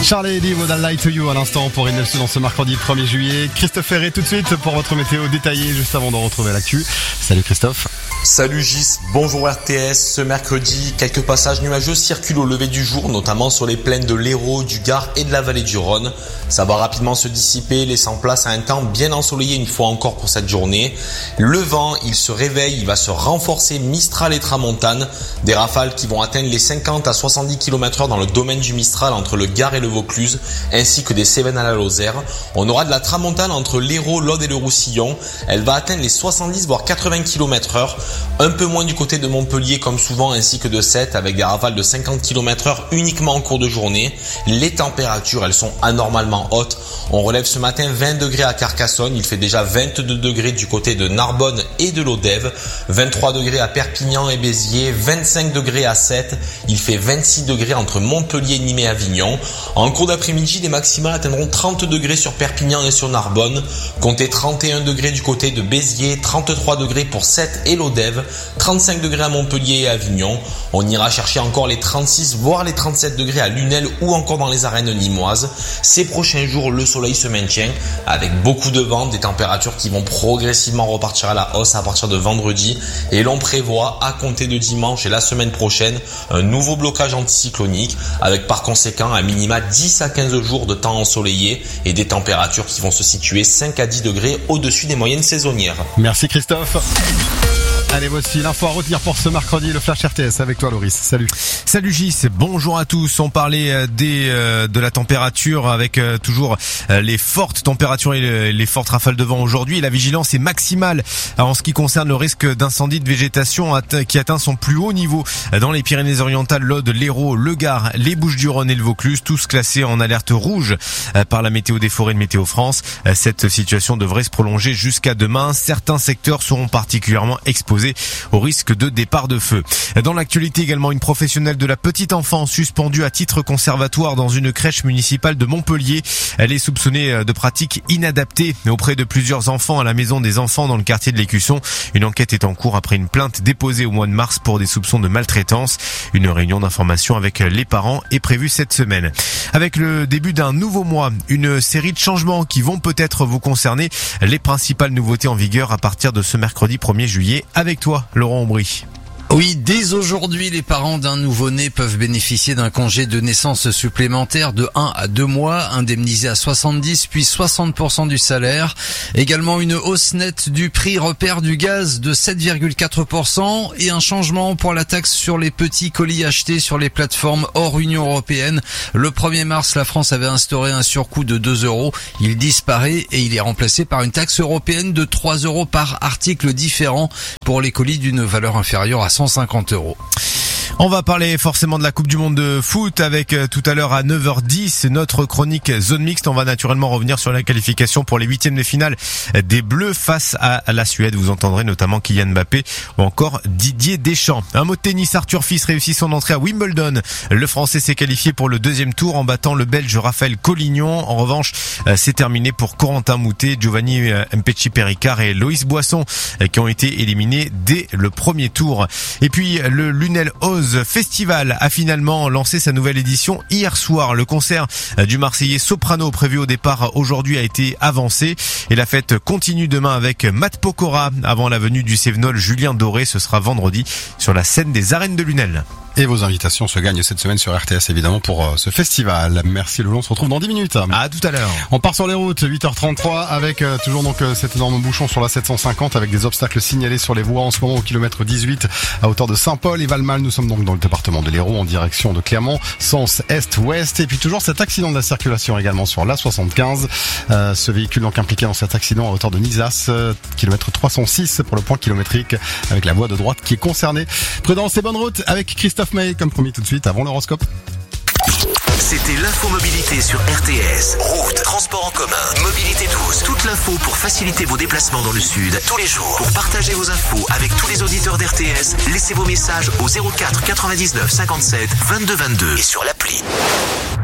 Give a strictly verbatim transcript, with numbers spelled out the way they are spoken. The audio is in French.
Charlie et Lee, Would I Lie to You à l'instant pour Inelsu dans ce mercredi premier juillet. Christophe Ferré tout de suite pour votre météo détaillée juste avant de retrouver l'actu. Salut Christophe. Salut Gis, bonjour R T S. Ce mercredi, quelques passages nuageux circulent au lever du jour, notamment sur les plaines de l'Hérault, du Gard et de la vallée du Rhône. Ça va rapidement se dissiper, laissant place à un temps bien ensoleillé une fois encore pour cette journée. Le vent, il se réveille, il va se renforcer Mistral et Tramontane. Des rafales qui vont atteindre les cinquante à soixante-dix kilomètres heure dans le domaine du Mistral entre le Gard et le Vaucluse, ainsi que des Cévennes à la Lozère. On aura de la Tramontane entre l'Hérault, l'Aude et le Roussillon. Elle va atteindre les soixante-dix voire quatre-vingts kilomètres heure. Un peu moins du côté de Montpellier comme souvent, ainsi que de Sète avec des rafales de cinquante kilomètres heure uniquement en cours de journée. Les températures, elles sont anormalement hautes. On relève ce matin vingt degrés à Carcassonne, il fait déjà vingt-deux degrés du côté de Narbonne et de l'Odève, vingt-trois degrés à Perpignan et Béziers, vingt-cinq degrés à Sète, il fait vingt-six degrés entre Montpellier, Nîmes et Avignon. En cours d'après-midi, les maximales atteindront trente degrés sur Perpignan et sur Narbonne, comptez trente et un degrés du côté de Béziers, trente-trois degrés pour Sète et l'Odève, trente-cinq degrés à Montpellier et Avignon. On ira chercher encore les trente-six voire les trente-sept degrés à Lunel ou encore dans les arènes nîmoises. Ces prochains jours, le soleil se maintient avec beaucoup de vent, des températures qui vont progressivement repartir à la hausse à partir de vendredi, et l'on prévoit à compter de dimanche et la semaine prochaine un nouveau blocage anticyclonique avec par conséquent un minima dix à quinze jours de temps ensoleillé et des températures qui vont se situer cinq à dix degrés au-dessus des moyennes saisonnières. Merci Christophe. Allez, voici l'info à retenir pour ce mercredi, le Flash R T S avec toi Loris. Salut. Salut Gis, bonjour à tous. On parlait des euh, de la température avec euh, toujours euh, les fortes températures et les, les fortes rafales de vent aujourd'hui. La vigilance est maximale en ce qui concerne le risque d'incendie de végétation att- qui atteint son plus haut niveau dans les Pyrénées-Orientales, l'Aude, l'Hérault, le Gard, les Bouches-du-Rhône et le Vaucluse, tous classés en alerte rouge euh, par la météo des forêts de Météo France. Euh, cette situation devrait se prolonger jusqu'à demain. Certains secteurs seront particulièrement exposés au risque de départ de feu. Dans l'actualité également, une professionnelle de la petite enfance suspendue à titre conservatoire dans une crèche municipale de Montpellier. Elle est soupçonnée de pratiques inadaptées auprès de plusieurs enfants à la maison des enfants dans le quartier de l'Écusson. Une enquête est en cours après une plainte déposée au mois de mars pour des soupçons de maltraitance. Une réunion d'information avec les parents est prévue cette semaine. Avec le début d'un nouveau mois, une série de changements qui vont peut-être vous concerner. Les principales nouveautés en vigueur à partir de ce mercredi premier juillet. Avec toi, Laurent Aubry. Oui, dès aujourd'hui, les parents d'un nouveau-né peuvent bénéficier d'un congé de naissance supplémentaire de un à deux mois, indemnisé à soixante-dix puis soixante pour cent du salaire. Également une hausse nette du prix repère du gaz de sept virgule quatre pour cent et un changement pour la taxe sur les petits colis achetés sur les plateformes hors Union européenne. Le premier mars, la France avait instauré un surcoût de deux euros. Il disparaît et il est remplacé par une taxe européenne de trois euros par article différent pour les colis d'une valeur inférieure à cent cinquante euros. On va parler forcément de la Coupe du Monde de foot avec euh, tout à l'heure à neuf heures dix notre chronique zone mixte. On va naturellement revenir sur la qualification pour les huitièmes de finale des Bleus face à la Suède. Vous entendrez notamment Kylian Mbappé ou encore Didier Deschamps. Un mot de tennis, Arthur Fils réussit son entrée à Wimbledon. Le Français s'est qualifié pour le deuxième tour en battant le Belge Raphaël Collignon. En revanche, euh, c'est terminé pour Corentin Moutet, Giovanni euh, Mpetshi-Perricard et Loïs Boisson euh, qui ont été éliminés dès le premier tour. Et puis le Lunel Oz Festival a finalement lancé sa nouvelle édition hier soir. Le concert du Marseillais Soprano prévu au départ aujourd'hui a été avancé et la fête continue demain avec Matt Pokora avant la venue du Cévenol Julien Doré. Ce sera vendredi sur la scène des arènes de Lunel. Et vos invitations se gagnent cette semaine sur R T S évidemment pour euh, ce festival. Merci Loulon, on se retrouve dans dix minutes. À tout à l'heure. On part sur les routes, huit heures trente-trois avec euh, toujours donc euh, cet énorme bouchon sur la sept cent cinquante avec des obstacles signalés sur les voies en ce moment au kilomètre dix-huit à hauteur de Saint-Paul et Valmal. Nous sommes donc dans le département de l'Hérault en direction de Clermont, sens est-ouest. Et puis toujours cet accident de la circulation également sur l'A soixante-quinze. Euh, ce véhicule donc impliqué dans cet accident à hauteur de Nizas, euh, kilomètre trois cent six pour le point kilométrique avec la voie de droite qui est concernée. Prudence et bonne route avec Christophe May comme promis tout de suite avant l'horoscope. C'était l'infomobilité sur R T S. Route, transport en commun, mobilité douce. Toute l'info pour faciliter vos déplacements dans le sud tous les jours. Pour partager vos infos avec tous les auditeurs d'R T S, laissez vos messages au zéro quatre quatre-vingt-dix-neuf cinquante-sept vingt-deux vingt-deux et sur l'appli.